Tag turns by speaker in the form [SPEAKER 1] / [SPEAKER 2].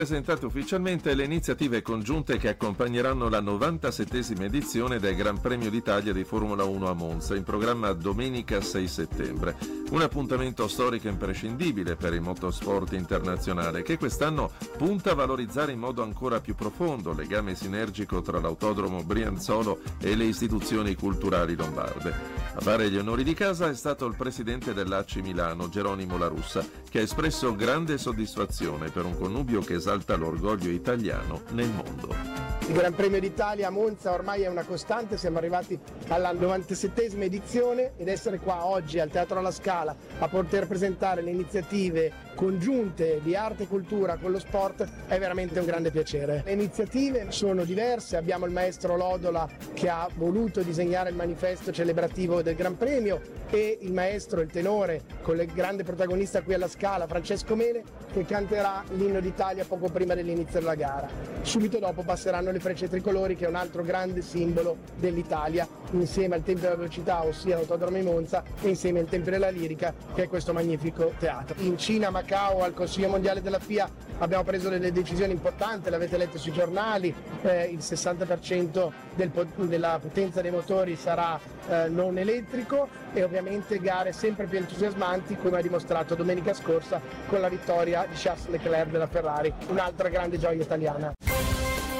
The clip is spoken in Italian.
[SPEAKER 1] Presentate ufficialmente le iniziative congiunte che accompagneranno la 97esima edizione del Gran Premio d'Italia di Formula 1 a Monza, in programma domenica 6 settembre. Un appuntamento storico imprescindibile per il motorsport internazionale, che quest'anno punta a valorizzare in modo ancora più profondo il legame sinergico tra l'autodromo Brianzolo e le istituzioni culturali lombarde. A fare gli onori di casa è stato il presidente dell'ACI Milano, Geronimo La Russa, che ha espresso grande soddisfazione per un connubio che esalta l'orgoglio italiano nel mondo.
[SPEAKER 2] Il Gran Premio d'Italia a Monza ormai è una costante, siamo arrivati alla 97esima edizione ed essere qua oggi al Teatro alla Scala a poter presentare le iniziative congiunte di arte e cultura con lo sport è veramente un grande piacere. Le iniziative sono diverse, abbiamo il maestro Lodola che ha voluto disegnare il manifesto celebrativo del Gran Premio e il maestro, il tenore, con il grande protagonista qui alla Scala, Francesco Mele, che canterà l'inno d'Italia poco prima dell'inizio della gara. Subito dopo passeranno le frecce tricolori, che è un altro grande simbolo dell'Italia, insieme al Tempio della Velocità, ossia l'Autodromo di Monza, e insieme al Tempio della Lirica, che è questo magnifico teatro. In Cina, a Macao, al Consiglio Mondiale della FIA abbiamo preso delle decisioni importanti, l'avete letto sui giornali, il 60% della potenza dei motori sarà non elettrico e ovviamente gare sempre più entusiasmanti, come ha dimostrato domenica scorsa con la vittoria di Charles Leclerc della Ferrari, un'altra grande gioia italiana.